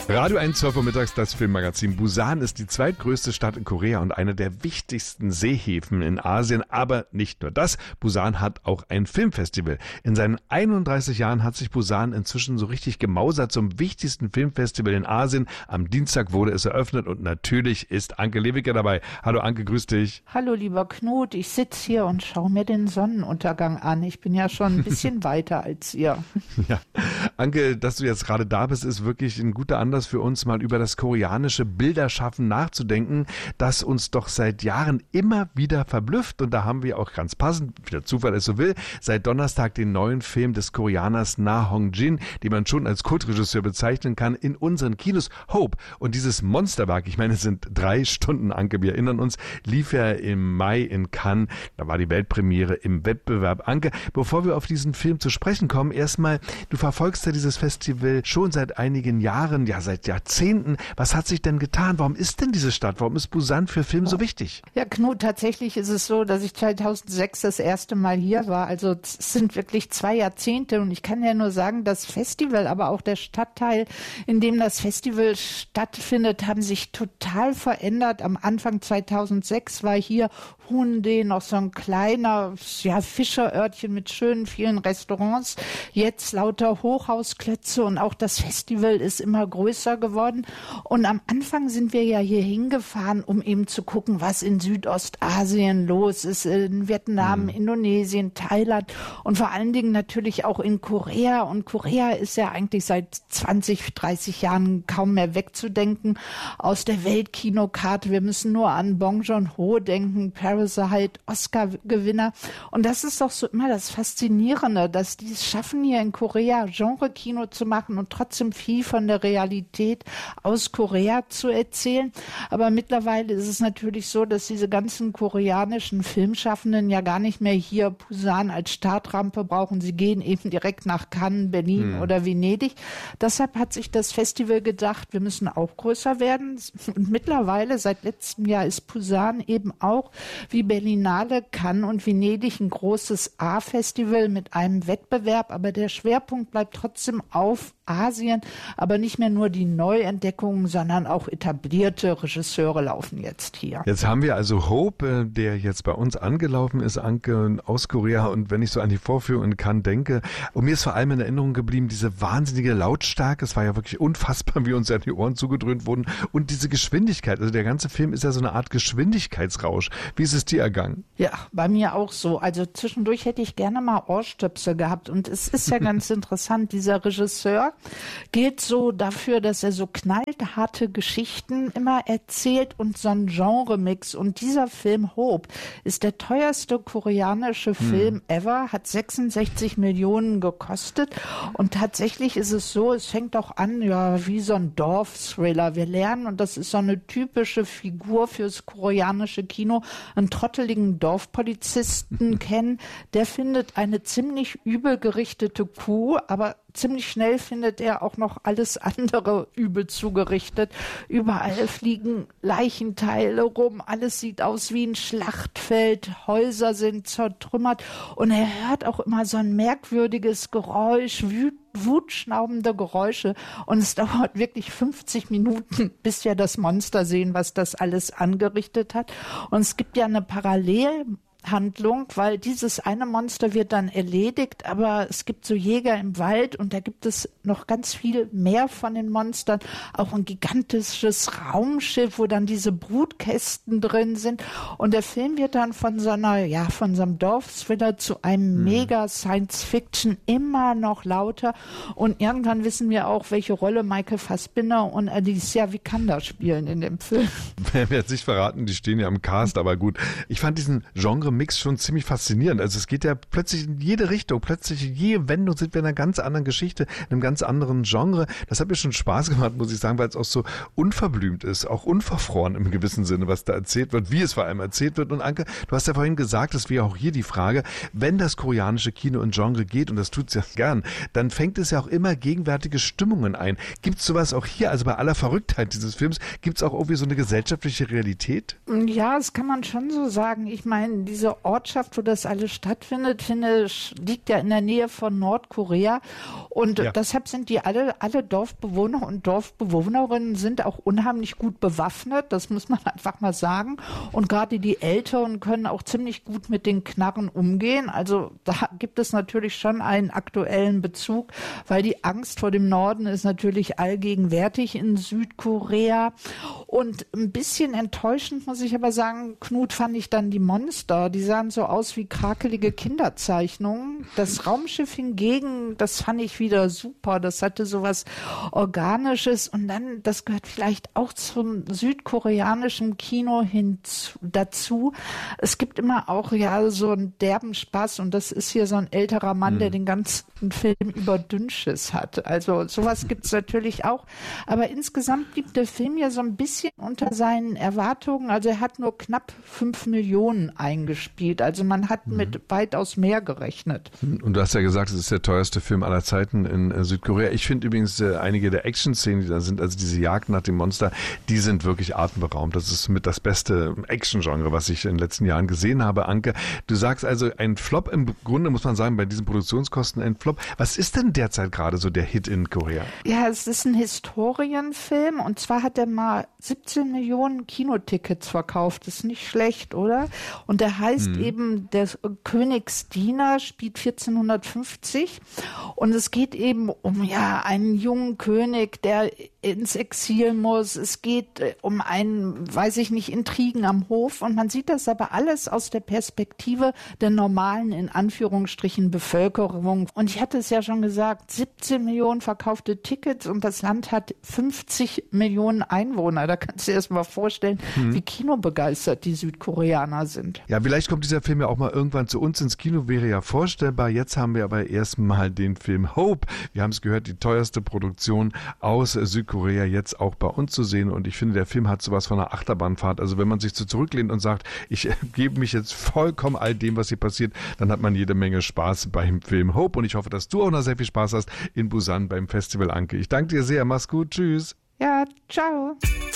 Radio 1, 12 Uhr mittags, das Filmmagazin. Busan ist die zweitgrößte Stadt in Korea und eine der wichtigsten Seehäfen in Asien. Aber nicht nur das, Busan hat auch ein Filmfestival. In seinen 31 Jahren hat sich Busan inzwischen so richtig gemausert zum wichtigsten Filmfestival in Asien. Am Dienstag wurde es eröffnet und natürlich ist Anke Lewicke dabei. Hallo Anke, grüß dich. Hallo lieber Knut, ich sitze hier und schaue mir den Sonnenuntergang an. Ich bin ja schon ein bisschen weiter als ihr. Ja, Anke, dass du jetzt gerade da bist, ist wirklich ein guter Anlass für uns, mal über das koreanische Bilderschaffen nachzudenken, das uns doch seit Jahren immer wieder verblüfft. Und da haben wir auch ganz passend, wie der Zufall es so will, seit Donnerstag den neuen Film des Koreaners Na Hong-jin, den man schon als Kultregisseur bezeichnen kann, in unseren Kinos. Hope. Und dieses Monsterwerk, ich meine, es sind 3 Stunden, Anke, wir erinnern uns, lief ja im Mai in Cannes. Da war die Weltpremiere im Wettbewerb. Anke, bevor wir auf diesen Film zu sprechen kommen, erstmal, du verfolgst ja dieses Festival schon seit einigen Jahren, ja seit Jahrzehnten. Was hat sich denn getan? Warum ist denn diese Stadt, warum ist Busan für Film so wichtig? Ja, Knut, tatsächlich ist es so, dass ich 2006 das erste Mal hier war. Also es sind wirklich 2 Jahrzehnte und ich kann ja nur sagen, das Festival, aber auch der Stadtteil, in dem das Festival stattfindet, haben sich total verändert. Am Anfang 2006 war hier Hyundai noch so ein kleiner Fischerörtchen mit schönen vielen Restaurants. Jetzt lauter Hochhausklötze und auch das Festival ist immer größer geworden. Und am Anfang sind wir ja hier hingefahren, um eben zu gucken, was in Südostasien los ist, in Vietnam, Indonesien, Thailand und vor allen Dingen natürlich auch in Korea. Und Korea ist ja eigentlich seit 20, 30 Jahren kaum mehr wegzudenken aus der Weltkinokarte. Wir müssen nur an Bong Joon-ho denken, Parasite, Oscar-Gewinner. Und das ist doch so immer das Faszinierende, dass die es schaffen, hier in Korea Genre-Kino zu machen und trotzdem viel von der Realität aus Korea zu erzählen. Aber mittlerweile ist es natürlich so, dass diese ganzen koreanischen Filmschaffenden ja gar nicht mehr hier Busan als Startrampe brauchen. Sie gehen eben direkt nach Cannes, Berlin oder Venedig. Deshalb hat sich das Festival gedacht, wir müssen auch größer werden. Und mittlerweile, seit letztem Jahr, ist Busan eben auch wie Berlinale, Cannes und Venedig ein großes A-Festival mit einem Wettbewerb. Aber der Schwerpunkt bleibt trotzdem auf Asien, aber nicht mehr nur die Neuentdeckungen, sondern auch etablierte Regisseure laufen jetzt hier. Jetzt haben wir also Hope, der jetzt bei uns angelaufen ist, Anke, aus Korea. Und wenn ich so an die Vorführung in Cannes denke, und mir ist vor allem in Erinnerung geblieben, diese wahnsinnige Lautstärke, es war ja wirklich unfassbar, wie uns ja die Ohren zugedröhnt wurden, und diese Geschwindigkeit, also der ganze Film ist ja so eine Art Geschwindigkeitsrausch. Wie ist es dir ergangen? Ja, bei mir auch so. Also zwischendurch hätte ich gerne mal Ohrstöpsel gehabt und es ist ja ganz interessant, dieser Regisseur gilt so dafür, dass er so knallharte Geschichten immer erzählt und so ein Genre-Mix. Und dieser Film Hope ist der teuerste koreanische Film ever, hat 66 Millionen gekostet. Und tatsächlich ist es so, es fängt auch an, ja, wie so ein Dorf-Thriller. Wir lernen, und das ist so eine typische Figur fürs koreanische Kino, einen trotteligen Dorfpolizisten kennen. Der findet eine ziemlich übel gerichtete Kuh, aber ziemlich schnell findet er auch noch alles andere übel zugerichtet. Überall fliegen Leichenteile rum, alles sieht aus wie ein Schlachtfeld, Häuser sind zertrümmert und er hört auch immer so ein merkwürdiges Geräusch, wutschnaubende Geräusche und es dauert wirklich 50 Minuten, bis wir das Monster sehen, was das alles angerichtet hat. Und es gibt ja eine Parallelhandlung, weil dieses eine Monster wird dann erledigt, aber es gibt so Jäger im Wald und da gibt es noch ganz viel mehr von den Monstern, auch ein gigantisches Raumschiff, wo dann diese Brutkästen drin sind und der Film wird dann von so einem Dorfthriller zu einem mega Science-Fiction immer noch lauter und irgendwann wissen wir auch, welche Rolle Michael Fassbinder und Alicia Vikander spielen in dem Film. Wer wird sich verraten, die stehen ja im Cast, aber gut. Ich fand diesen Genre-Mix schon ziemlich faszinierend. Also es geht ja plötzlich in jede Richtung, plötzlich in jede Wendung sind wir in einer ganz anderen Geschichte, in einem ganz anderen Genre. Das hat mir schon Spaß gemacht, muss ich sagen, weil es auch so unverblümt ist, auch unverfroren im gewissen Sinne, was da erzählt wird, wie es vor allem erzählt wird. Und Anke, du hast ja vorhin gesagt, das wäre auch hier die Frage, wenn das koreanische Kino in Genre geht, und das tut es ja gern, dann fängt es ja auch immer gegenwärtige Stimmungen ein. Gibt es sowas auch hier, also bei aller Verrücktheit dieses Films, gibt es auch irgendwie so eine gesellschaftliche Realität? Ja, das kann man schon so sagen. Ich meine, diese diese Ortschaft, wo das alles stattfindet, liegt ja in der Nähe von Nordkorea. Und deshalb sind die alle Dorfbewohner und Dorfbewohnerinnen sind auch unheimlich gut bewaffnet. Das muss man einfach mal sagen. Und gerade die Älteren können auch ziemlich gut mit den Knarren umgehen. Also da gibt es natürlich schon einen aktuellen Bezug, weil die Angst vor dem Norden ist natürlich allgegenwärtig in Südkorea. Und ein bisschen enttäuschend, muss ich aber sagen, Knut, fand ich dann die Monster. Die sahen so aus wie krakelige Kinderzeichnungen. Das Raumschiff hingegen, das fand ich wieder super. Das hatte sowas Organisches. Und dann, das gehört vielleicht auch zum südkoreanischen Kino dazu. Es gibt immer auch so einen derben Spaß. Und das ist hier so ein älterer Mann, der den ganzen Film über Dünnschiss hat. Also sowas gibt es natürlich auch. Aber insgesamt blieb der Film ja so ein bisschen unter seinen Erwartungen. Also er hat nur knapp 5 Millionen eingespielt. Also man hat mit weitaus mehr gerechnet. Und du hast ja gesagt, es ist der teuerste Film aller Zeiten in Südkorea. Ich finde übrigens einige der Action-Szenen, die da sind, also diese Jagd nach dem Monster, die sind wirklich atemberaubend. Das ist mit das beste Action-Genre, was ich in den letzten Jahren gesehen habe. Anke, du sagst also ein Flop, im Grunde muss man sagen, bei diesen Produktionskosten ein Flop. Was ist denn derzeit gerade so der Hit in Korea? Ja, es ist ein Historienfilm und zwar hat er mal 17 Millionen Kinotickets verkauft. Das ist nicht schlecht, oder? Und der heißt eben der Königsdiener, spielt 1450 und es geht eben um einen jungen König, der ins Exil muss. Es geht um weiß ich nicht, Intrigen am Hof und man sieht das aber alles aus der Perspektive der normalen, in Anführungsstrichen, Bevölkerung. Und ich hatte es ja schon gesagt, 17 Millionen verkaufte Tickets und das Land hat 50 Millionen Einwohner. Da kannst du dir erst mal vorstellen, wie kinobegeistert die Südkoreaner sind. Ja, vielleicht kommt dieser Film ja auch mal irgendwann zu uns ins Kino, wäre ja vorstellbar. Jetzt haben wir aber erstmal den Film Hope. Wir haben es gehört, die teuerste Produktion aus Südkorea jetzt auch bei uns zu sehen. Und ich finde, der Film hat sowas von einer Achterbahnfahrt. Also wenn man sich so zurücklehnt und sagt, ich gebe mich jetzt vollkommen all dem, was hier passiert, dann hat man jede Menge Spaß beim Film Hope. Und ich hoffe, dass du auch noch sehr viel Spaß hast in Busan beim Festival, Anke. Ich danke dir sehr. Mach's gut. Tschüss. Ja, ciao.